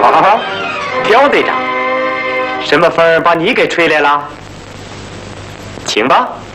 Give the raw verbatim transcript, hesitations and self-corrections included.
啊，刁队长，什么风把你给吹来了？请吧。